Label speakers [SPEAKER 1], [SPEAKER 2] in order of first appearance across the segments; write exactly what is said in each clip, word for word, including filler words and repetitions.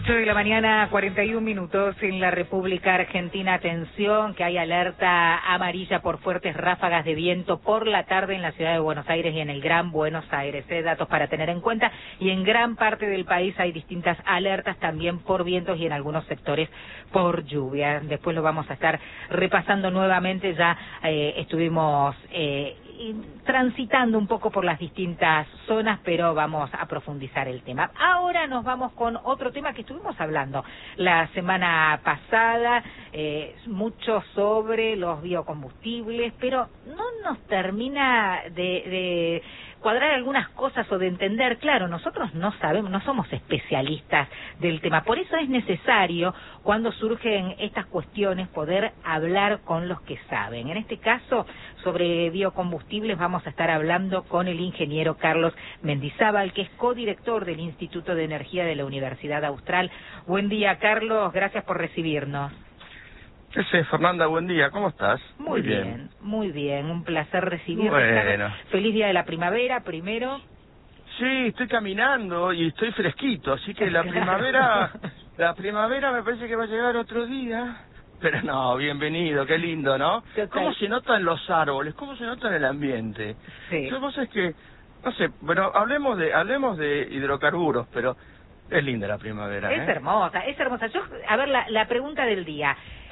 [SPEAKER 1] ocho de la mañana, cuarenta y un minutos en la República Argentina. Atención, que hay alerta amarilla por fuertes ráfagas de viento por la tarde en la ciudad de Buenos Aires y en el Gran Buenos Aires. ¿eh? Datos para tener en cuenta. Y en gran parte del país hay distintas alertas también por vientos y en algunos sectores por lluvia. Después lo vamos a estar repasando nuevamente. Ya eh, estuvimos eh, transitando un poco por las distintas zonas, pero vamos a profundizar el tema. Ahora nos vamos con otro tema que estuvimos hablando la semana pasada, eh, mucho sobre los biocombustibles, pero no nos termina de, de cuadrar algunas cosas o de entender. Claro, nosotros no sabemos, no somos especialistas del tema, por eso es necesario, cuando surgen estas cuestiones, poder hablar con los que saben. En este caso, sobre biocombustibles vamos a estar hablando con el ingeniero Carlos Mendizábal, que es codirector del Instituto de Energía de la Universidad Austral. Buen día, Carlos, gracias por recibirnos.
[SPEAKER 2] ¿Qué sé, Fernanda? Buen día, ¿cómo estás?
[SPEAKER 1] Muy, muy bien, bien, muy bien, un placer recibirte.
[SPEAKER 2] Bueno.
[SPEAKER 1] Feliz día de la primavera, primero.
[SPEAKER 2] Sí, estoy caminando y estoy fresquito, así que la primavera, la primavera me parece que va a llegar otro día. Pero no, bienvenido, qué lindo, ¿no? ¿Cómo se notan los árboles? ¿Cómo se nota en el ambiente?
[SPEAKER 1] Sí.
[SPEAKER 2] Yo, vos es que, no sé, bueno, hablemos de, hablemos de hidrocarburos, pero es linda la primavera,
[SPEAKER 1] Es
[SPEAKER 2] ¿eh?
[SPEAKER 1] hermosa, es hermosa. Yo, a ver, la, la pregunta del día.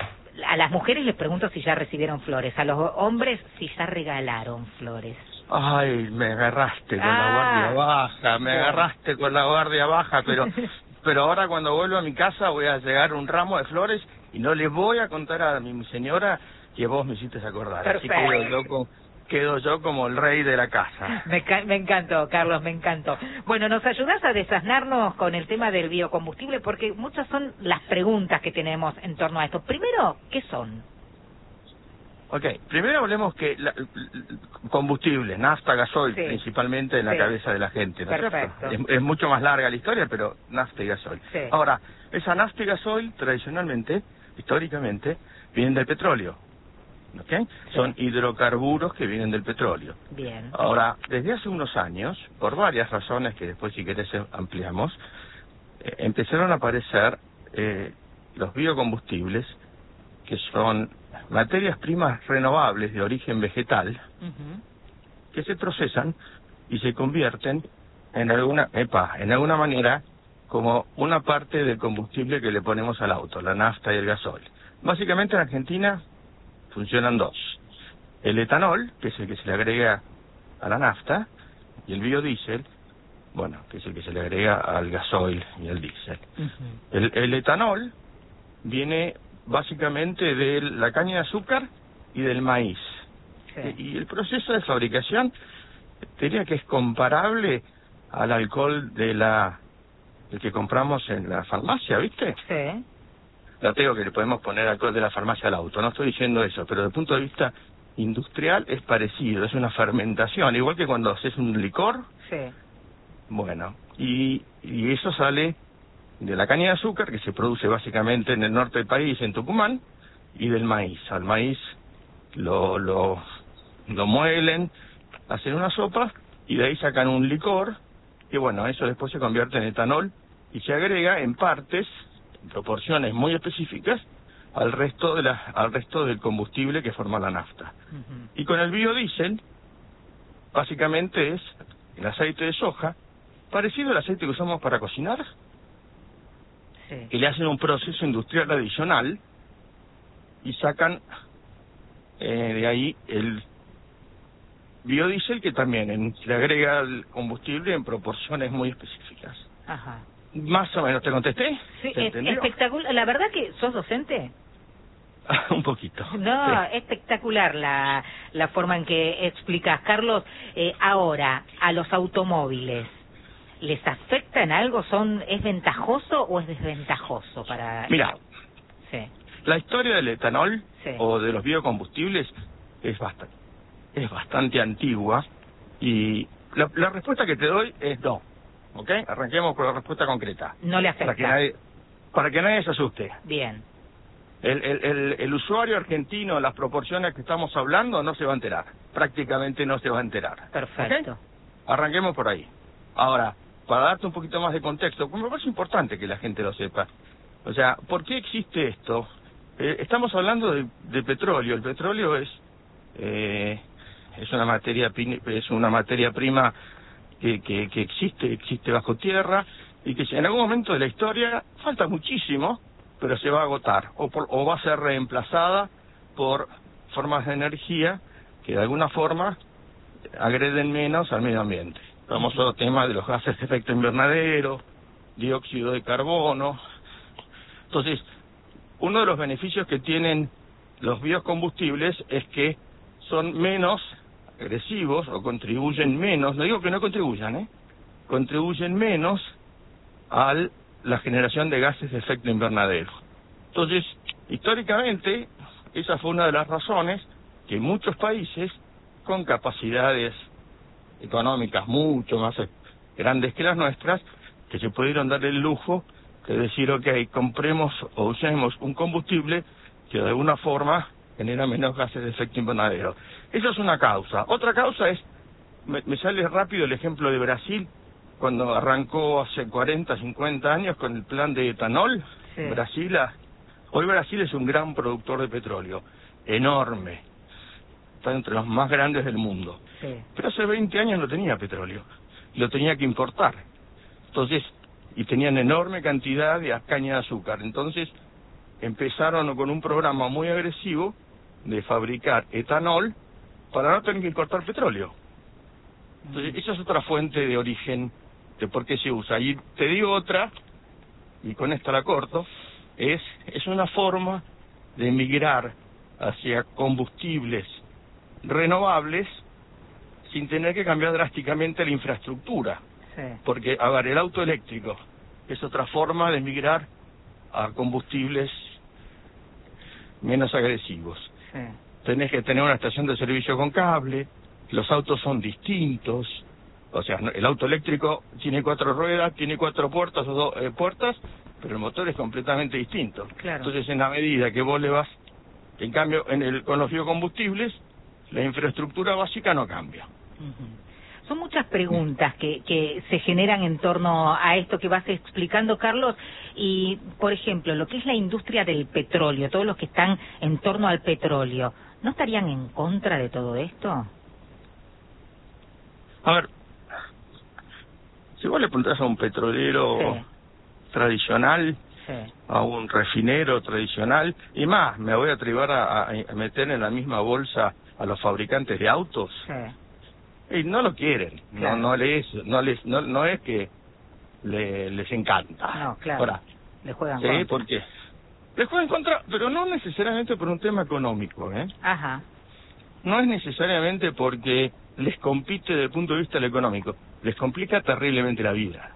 [SPEAKER 1] A las mujeres les pregunto si ya recibieron flores, a los hombres si ya regalaron flores.
[SPEAKER 2] Ay, me agarraste con
[SPEAKER 1] ah,
[SPEAKER 2] la guardia baja, me
[SPEAKER 1] bueno.
[SPEAKER 2] agarraste con la guardia baja, pero pero ahora cuando vuelvo a mi casa voy a llegar un ramo de flores y no le voy a contar a mi señora que vos me hiciste acordar.
[SPEAKER 1] Perfecto.
[SPEAKER 2] Así quedo yo, con, quedo yo como el rey de la casa.
[SPEAKER 1] Me, me encantó, Carlos, me encantó. Bueno, ¿nos ayudás a desasnarnos con el tema del biocombustible? Porque muchas son las preguntas que tenemos en torno a esto. Primero, ¿qué son?
[SPEAKER 2] Ok, primero hablemos que la, combustible, nafta, gasoil, sí, principalmente en la sí. cabeza de la gente, ¿no?
[SPEAKER 1] Perfecto.
[SPEAKER 2] Es, es mucho más larga la historia, pero nafta y gasoil.
[SPEAKER 1] Sí.
[SPEAKER 2] Ahora, esa nafta y gasoil, tradicionalmente, históricamente, vienen del petróleo, ¿ok? Sí. Son hidrocarburos que vienen del petróleo.
[SPEAKER 1] Bien.
[SPEAKER 2] Ahora, desde hace unos años, por varias razones que después si querés ampliamos, eh, empezaron a aparecer eh, los biocombustibles, que son materias primas renovables de origen vegetal, uh-huh. que se procesan y se convierten en alguna, epa, en alguna manera como una parte del combustible que le ponemos al auto, la nafta y el gasoil. Básicamente en Argentina funcionan dos: el etanol, que es el que se le agrega a la nafta, y el biodiesel, bueno, que es el que se le agrega al gasoil y al diésel. Uh-huh. el, el etanol viene básicamente de la caña de azúcar y del maíz. Sí. Y el proceso de fabricación diría que es comparable al alcohol de la el que compramos en la farmacia, ¿viste?
[SPEAKER 1] Sí.
[SPEAKER 2] No tengo que le podemos poner alcohol de la farmacia al auto, no estoy diciendo eso, pero desde el punto de vista industrial es parecido, es una fermentación, igual que cuando haces un licor.
[SPEAKER 1] Sí.
[SPEAKER 2] Bueno, y, y eso sale de la caña de azúcar, que se produce básicamente en el norte del país, en Tucumán, y del maíz. Al maíz lo lo lo muelen, hacen una sopa, y de ahí sacan un licor, y bueno, eso después se convierte en etanol, y se agrega en partes, en proporciones muy específicas, al resto de la, al resto del combustible que forma la nafta. Uh-huh. Y con el biodiesel, básicamente es el aceite de soja, parecido al aceite que usamos para cocinar, sí. que le hacen un proceso industrial adicional y sacan eh, de ahí el biodiesel, que también en, se le agrega el combustible en proporciones muy específicas.
[SPEAKER 1] Ajá.
[SPEAKER 2] Más o menos, ¿te contesté?
[SPEAKER 1] Sí, es espectacular. La verdad que sos docente.
[SPEAKER 2] Un poquito.
[SPEAKER 1] No,
[SPEAKER 2] sí.
[SPEAKER 1] espectacular la, la forma en que explicas. Carlos, eh, ahora, a los automóviles, ¿les afecta en algo? ¿Son ¿Es ventajoso o es desventajoso para...?
[SPEAKER 2] Mira,
[SPEAKER 1] sí.
[SPEAKER 2] la historia del etanol
[SPEAKER 1] sí.
[SPEAKER 2] o de los biocombustibles es bastante, es bastante antigua, y la, la respuesta que te doy es no, ¿ok? Arranquemos por la respuesta concreta.
[SPEAKER 1] No le afecta.
[SPEAKER 2] Para que nadie, para que nadie se asuste.
[SPEAKER 1] Bien.
[SPEAKER 2] El, el, el, el usuario argentino, en las proporciones que estamos hablando, no se va a enterar. Prácticamente no se va a enterar.
[SPEAKER 1] Perfecto.
[SPEAKER 2] ¿Okay? Arranquemos por ahí. Ahora, para darte un poquito más de contexto, porque me parece importante que la gente lo sepa. O sea, ¿por qué existe esto? Eh, estamos hablando de, de petróleo. El petróleo es eh, es una materia es una materia prima que, que, que existe existe bajo tierra y que en algún momento de la historia falta muchísimo, pero se va a agotar o, por, o va a ser reemplazada por formas de energía que de alguna forma agreden menos al medio ambiente. El famoso tema de los gases de efecto invernadero, dióxido de carbono. Entonces, uno de los beneficios que tienen los biocombustibles es que son menos agresivos o contribuyen menos, no digo que no contribuyan, ¿eh? contribuyen menos a la generación de gases de efecto invernadero. Entonces, históricamente, esa fue una de las razones que muchos países con capacidades económicas mucho más grandes que las nuestras, que se pudieron dar el lujo de decir, ok, compremos o usemos un combustible que de alguna forma genera menos gases de efecto invernadero. Esa es una causa. Otra causa es, me, me sale rápido el ejemplo de Brasil, cuando arrancó hace cuarenta, cincuenta años con el plan de etanol. Sí. Brasil, hoy Brasil es un gran productor de petróleo, enorme, está entre los más grandes del mundo. Sí. Pero hace veinte años no tenía petróleo, lo tenía que importar. Entonces, y tenían enorme cantidad de caña de azúcar. Entonces, empezaron con un programa muy agresivo de fabricar etanol para no tener que importar petróleo. Entonces, esa es otra fuente de origen de por qué se usa. Y te digo otra, y con esta la corto, es, es una forma de migrar hacia combustibles renovables sin tener que cambiar drásticamente la infraestructura. Sí. Porque, a ver, el auto eléctrico es otra forma de migrar a combustibles menos agresivos. Sí. Tenés que tener una estación de servicio con cable, los autos son distintos, o sea, el auto eléctrico tiene cuatro ruedas, tiene cuatro puertas o dos eh, puertas, pero el motor es completamente distinto. Claro. Entonces, en la medida que vos le vas, en cambio, en el, con los biocombustibles, la infraestructura básica no cambia.
[SPEAKER 1] Uh-huh. Son muchas preguntas que, que se generan en torno a esto que vas explicando, Carlos. Y, por ejemplo, lo que es la industria del petróleo, todos los que están en torno al petróleo, ¿no estarían en contra de todo esto?
[SPEAKER 2] A ver, si vos le preguntás a un petrolero sí. tradicional, sí. a un refinero tradicional, y más, me voy a atrever a, a meter en la misma bolsa a los fabricantes de autos, sí. y no lo quieren, claro. no no les no les no, no es que le, les encanta.
[SPEAKER 1] No, claro.
[SPEAKER 2] Ahora,
[SPEAKER 1] le juegan
[SPEAKER 2] sí,
[SPEAKER 1] contra.
[SPEAKER 2] porque les juegan contra, pero no necesariamente por un tema económico, ¿eh?
[SPEAKER 1] Ajá.
[SPEAKER 2] No es necesariamente porque les compite desde el punto de vista del económico, les complica terriblemente la vida.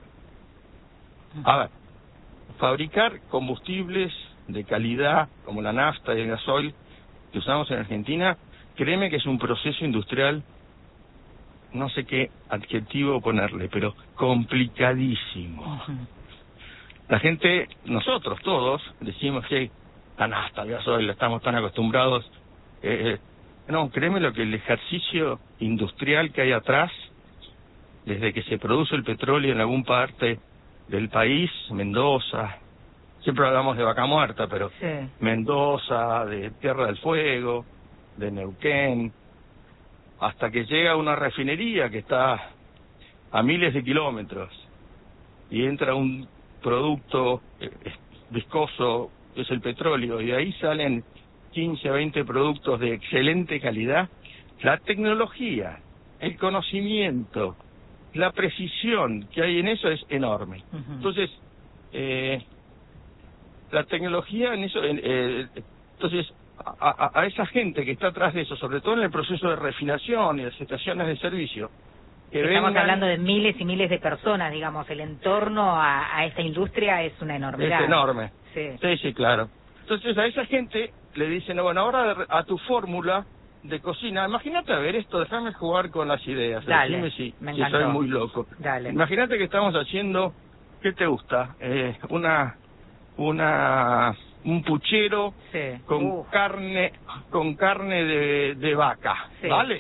[SPEAKER 2] A ver, fabricar combustibles de calidad como la nafta y el gasoil que usamos en Argentina, créeme que es un proceso industrial, no sé qué adjetivo ponerle, pero complicadísimo. Uh-huh. La gente, nosotros todos, decimos que la nafta, el gasoil, estamos tan acostumbrados. Eh, no, créeme lo que el ejercicio industrial que hay atrás, desde que se produce el petróleo en algún parte del país, Mendoza, siempre hablamos de Vaca Muerta, pero sí. Mendoza, de Tierra del Fuego, de Neuquén, hasta que llega una refinería que está a miles de kilómetros y entra un producto eh, viscoso, que es el petróleo, y de ahí salen quince a veinte productos de excelente calidad. La tecnología, el conocimiento, la precisión que hay en eso es enorme. Uh-huh. Entonces, eh, la tecnología en eso, eh, entonces, a, a, a esa gente que está atrás de eso, sobre todo en el proceso de refinación y las estaciones de servicio, que
[SPEAKER 1] estamos
[SPEAKER 2] vengan,
[SPEAKER 1] hablando de miles y miles de personas, digamos, el entorno a, a esta industria es una enormidad.
[SPEAKER 2] Es enorme.
[SPEAKER 1] Sí,
[SPEAKER 2] sí, sí, claro. Entonces a esa gente le dicen, bueno, ahora a tu fórmula de cocina, imagínate, a ver esto, déjame jugar con las ideas.
[SPEAKER 1] Dale,
[SPEAKER 2] Decime si,
[SPEAKER 1] me
[SPEAKER 2] si
[SPEAKER 1] encantó.
[SPEAKER 2] soy muy loco.
[SPEAKER 1] Dale.
[SPEAKER 2] Imagínate que estamos haciendo, ¿qué te gusta? Eh, una, una, un puchero sí. con uh. carne, con carne de, de vaca, sí. ¿vale?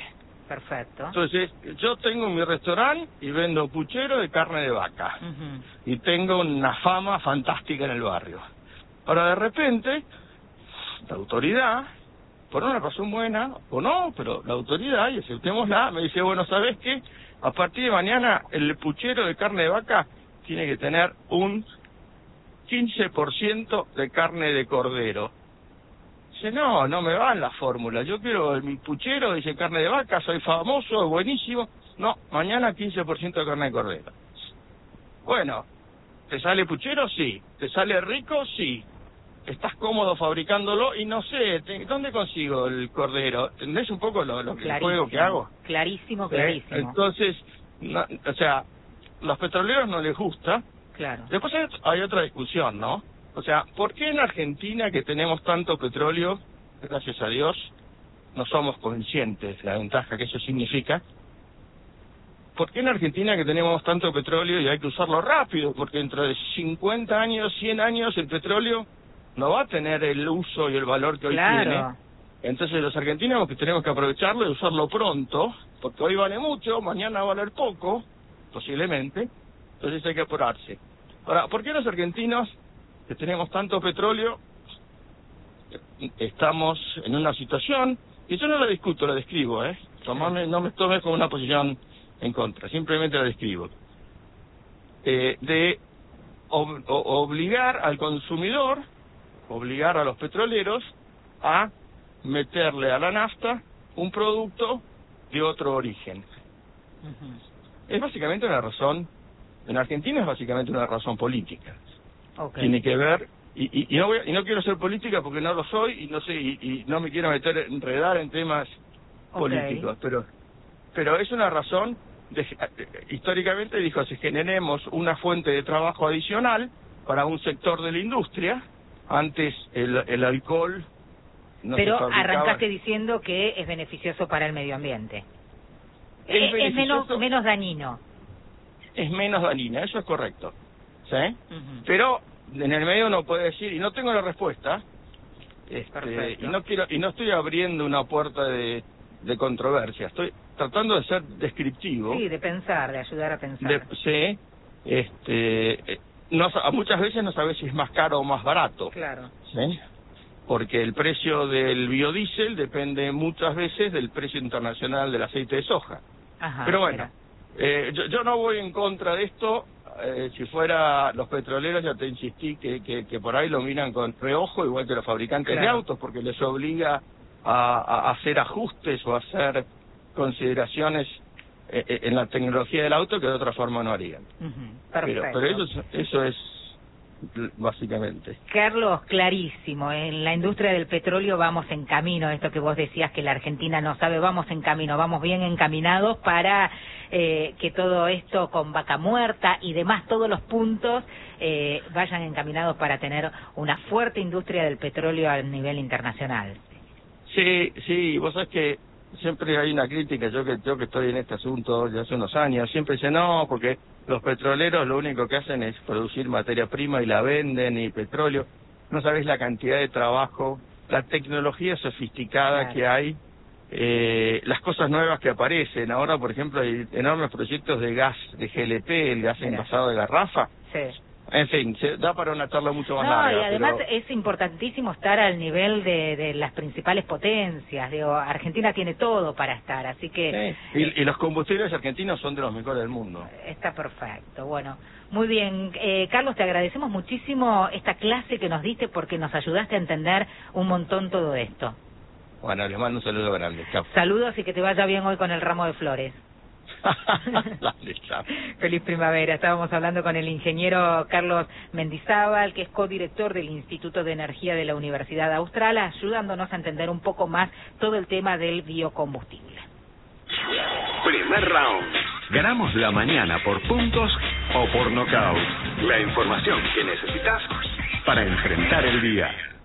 [SPEAKER 1] Perfecto.
[SPEAKER 2] Entonces, yo tengo mi restaurante y vendo puchero de carne de vaca.
[SPEAKER 1] Uh-huh.
[SPEAKER 2] Y tengo una fama fantástica en el barrio. Ahora, de repente, la autoridad, por una razón buena o no, pero la autoridad, y aceptémosla, me dice, bueno, ¿sabes qué? A partir de mañana, el puchero de carne de vaca tiene que tener un quince por ciento de carne de cordero. Dice, no, no me va en la fórmula. Yo quiero mi puchero, dice carne de vaca, soy famoso, buenísimo. No, mañana quince por ciento de carne de cordero. Bueno, ¿te sale puchero? Sí. ¿Te sale rico? Sí. ¿Estás cómodo fabricándolo? Y no sé, te, ¿dónde consigo el cordero? ¿Entendés un poco lo, lo el juego que hago?
[SPEAKER 1] Clarísimo,
[SPEAKER 2] ¿Eh?
[SPEAKER 1] clarísimo.
[SPEAKER 2] Entonces, no, o sea, los petroleros no les gusta.
[SPEAKER 1] Claro.
[SPEAKER 2] Después hay, hay otra discusión, ¿no? O sea, ¿por qué en Argentina, que tenemos tanto petróleo, gracias a Dios, no somos conscientes de la ventaja que eso significa? ¿Por qué en Argentina, que tenemos tanto petróleo y hay que usarlo rápido? Porque dentro de cincuenta años, cien años, el petróleo no va a tener el uso y el valor que hoy
[SPEAKER 1] Claro.
[SPEAKER 2] tiene. Entonces los argentinos que tenemos que aprovecharlo y usarlo pronto, porque hoy vale mucho, mañana va a valer poco, posiblemente. Entonces hay que apurarse. Ahora, ¿por qué los argentinos, que tenemos tanto petróleo, estamos en una situación, y yo no la discuto, la describo, ¿eh? Tomame, no me tomes como una posición en contra, simplemente la describo. Eh, de ob, o, obligar al consumidor, obligar a los petroleros a meterle a la nafta un producto de otro origen.
[SPEAKER 1] Uh-huh.
[SPEAKER 2] Es básicamente una razón, en Argentina es básicamente una razón política.
[SPEAKER 1] Okay.
[SPEAKER 2] Tiene que ver, y, y, y, no voy, y no quiero ser política porque no lo soy, y no sé, y, y no me quiero meter, enredar en temas
[SPEAKER 1] okay.
[SPEAKER 2] políticos, pero pero es una razón, de, históricamente dijo, si generemos una fuente de trabajo adicional para un sector de la industria, antes el, el alcohol no
[SPEAKER 1] pero
[SPEAKER 2] se fabricaba.
[SPEAKER 1] Arrancaste diciendo que es beneficioso para el medio ambiente.
[SPEAKER 2] Es,
[SPEAKER 1] es, es menos, menos dañino.
[SPEAKER 2] Es menos dañina, eso es correcto. ¿Sí?
[SPEAKER 1] Uh-huh.
[SPEAKER 2] Pero en el medio no puede decir, y no tengo la respuesta, este, y no quiero y no estoy abriendo una puerta de, de controversia, estoy tratando de ser descriptivo.
[SPEAKER 1] Sí, de pensar, de ayudar a pensar.
[SPEAKER 2] De, sí, este, no, muchas veces no sabes si es más caro o más barato.
[SPEAKER 1] Claro.
[SPEAKER 2] ¿Sí? Porque el precio del biodiesel depende muchas veces del precio internacional del aceite de soja.
[SPEAKER 1] Ajá,
[SPEAKER 2] pero bueno, eh, yo, yo no voy en contra de esto. Eh, si fuera los petroleros, ya te insistí que, que, que por ahí lo miran con reojo, igual que los fabricantes claro. de autos, porque les obliga a, a hacer ajustes o a hacer consideraciones eh, en la tecnología del auto que de otra forma no harían.
[SPEAKER 1] Uh-huh. Perfecto.
[SPEAKER 2] Pero, pero eso, eso es básicamente.
[SPEAKER 1] Carlos, clarísimo, en la industria del petróleo vamos en camino, esto que vos decías que la Argentina no sabe, vamos en camino, vamos bien encaminados para eh, que todo esto con Vaca Muerta y demás, todos los puntos eh, vayan encaminados para tener una fuerte industria del petróleo a nivel internacional.
[SPEAKER 2] Sí, sí, vos sabés que siempre hay una crítica, yo que yo que estoy en este asunto ya hace unos años, siempre dice no, porque los petroleros lo único que hacen es producir materia prima y la venden y petróleo. No sabés la cantidad de trabajo, la tecnología sofisticada claro. que hay, eh, las cosas nuevas que aparecen. Ahora, por ejemplo, hay enormes proyectos de gas, de G L P, el gas Mira. envasado de garrafa.
[SPEAKER 1] Sí.
[SPEAKER 2] En fin, se da para una charla mucho más
[SPEAKER 1] no,
[SPEAKER 2] larga.
[SPEAKER 1] Y además
[SPEAKER 2] pero...
[SPEAKER 1] es importantísimo estar al nivel de, de las principales potencias. Digo, Argentina tiene todo para estar, así que...
[SPEAKER 2] Sí. Y, y los combustibles argentinos son de los mejores del mundo.
[SPEAKER 1] Está perfecto. Bueno, muy bien. Eh, Carlos, te agradecemos muchísimo esta clase que nos diste porque nos ayudaste a entender un montón todo esto.
[SPEAKER 2] Bueno, les mando un saludo grande. Chao.
[SPEAKER 1] Saludos y que te vaya bien hoy con el ramo de flores.
[SPEAKER 2] Dale, chao.
[SPEAKER 1] Feliz primavera. Estábamos hablando con el ingeniero Carlos Mendizábal, que es codirector del Instituto de Energía de la Universidad Austral, ayudándonos a entender un poco más todo el tema del biocombustible.
[SPEAKER 3] Primer round. Ganamos la mañana por puntos o por nocaut. La información que necesitas para enfrentar el día.